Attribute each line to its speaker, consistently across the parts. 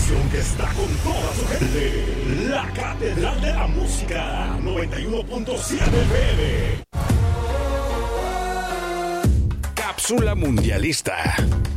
Speaker 1: estación que está con toda su gente. La Catedral de la Música, 91.7 FM. Cápsula mundialista.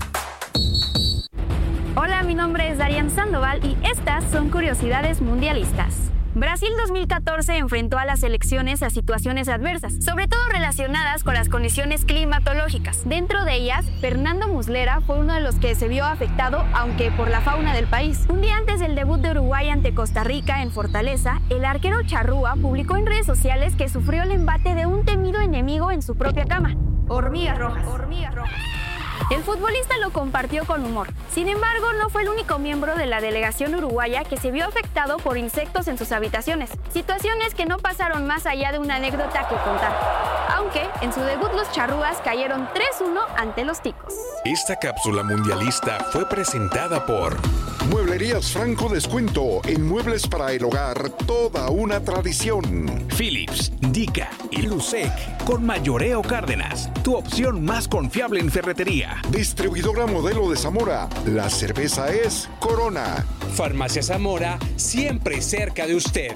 Speaker 2: Hola, mi nombre es Darian Sandoval y estas son curiosidades mundialistas. Brasil 2014 enfrentó a las selecciones a situaciones adversas, sobre todo relacionadas con las condiciones climatológicas. Dentro de ellas, Fernando Muslera fue uno de los que se vio afectado, aunque por la fauna del país. Un día antes del debut de Uruguay ante Costa Rica en Fortaleza, el arquero Charrúa publicó en redes sociales que sufrió el embate de un temido enemigo en su propia cama: hormigas rojas. El futbolista lo compartió con humor. Sin embargo, no fue el único miembro de la delegación uruguaya que se vio afectado por insectos en sus habitaciones. Situaciones que no pasaron más allá de una anécdota que contar. Aunque, en su debut los charrúas cayeron 3-1 ante los ticos.
Speaker 1: Esta cápsula mundialista fue presentada por
Speaker 3: Mueblerías Franco Descuento en muebles para el hogar, toda una tradición.
Speaker 1: Philips, Dica y Lusec con Mayoreo Cárdenas, tu opción más confiable en ferretería.
Speaker 3: Distribuidora Modelo de Zamora, la cerveza es Corona.
Speaker 4: Farmacia Zamora, siempre cerca de usted.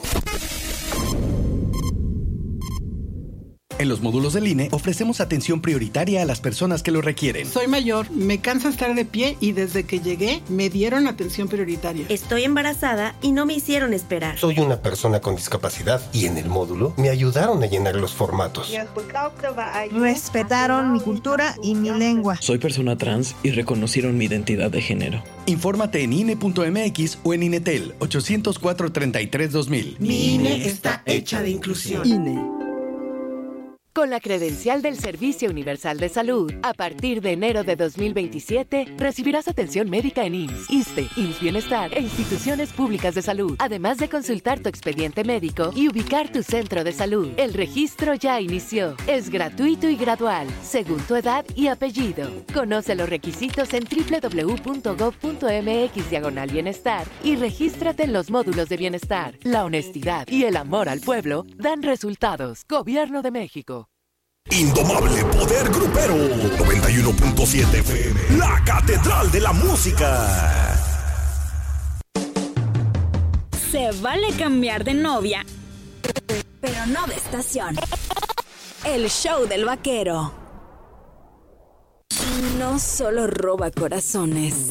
Speaker 5: En los módulos del INE ofrecemos atención prioritaria a las personas que lo requieren.
Speaker 6: Soy mayor, me cansa estar de pie y desde que llegué me dieron atención prioritaria.
Speaker 7: Estoy embarazada y no me hicieron esperar.
Speaker 8: Soy una persona con discapacidad y en el módulo me ayudaron a llenar los formatos.
Speaker 9: Respetaron mi cultura y mi lengua.
Speaker 10: Soy persona trans y reconocieron mi identidad de género.
Speaker 5: Infórmate en INE.mx o en INETEL 804-33-2000.
Speaker 6: Mi INE está hecha de inclusión.
Speaker 9: INE.
Speaker 11: Con la credencial del Servicio Universal de Salud, a partir de enero de 2027, recibirás atención médica en IMSS, ISSSTE, IMSS Bienestar e instituciones públicas de salud, además de consultar tu expediente médico y ubicar tu centro de salud. El registro ya inició. Es gratuito y gradual, según tu edad y apellido. Conoce los requisitos en www.gov.mx/bienestar y regístrate en los módulos de bienestar. La honestidad y el amor al pueblo dan resultados. Gobierno de México.
Speaker 1: Indomable Poder Grupero, 91.7 FM, la Catedral de la Música.
Speaker 12: Se vale cambiar de novia, pero no de estación. El show del vaquero no solo roba corazones,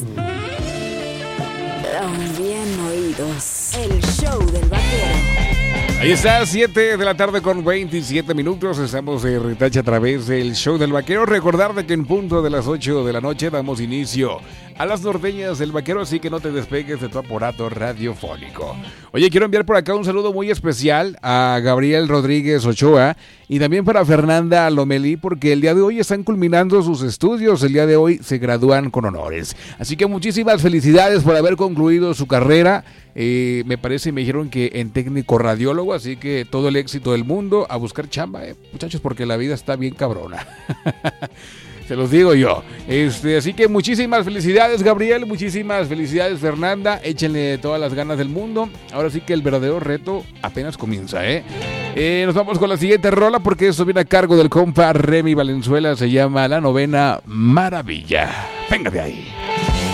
Speaker 12: también oídos. El show del vaquero.
Speaker 13: Ahí está, 7 de la tarde con 27 minutos. Estamos de retache a través del show del vaquero. Recordar de que en punto de las 8 de la noche damos inicio a las norteñas del vaquero, así que no te despegues de tu aparato radiofónico. Oye, quiero enviar por acá un saludo muy especial a Gabriel Rodríguez Ochoa y también para Fernanda Lomelí, porque el día de hoy están culminando sus estudios. El día de hoy se gradúan con honores. Así que muchísimas felicidades por haber concluido su carrera. Me parece, me dijeron que en técnico radiólogo, así que todo el éxito del mundo, a buscar chamba, muchachos, porque la vida está bien cabrona. Se los digo yo. Así que muchísimas felicidades, Gabriel, muchísimas felicidades, Fernanda, échenle todas las ganas del mundo. Ahora sí que el verdadero reto apenas comienza, Nos vamos con la siguiente rola, porque esto viene a cargo del compa Remy Valenzuela, se llama La Novena Maravilla. Venga de ahí.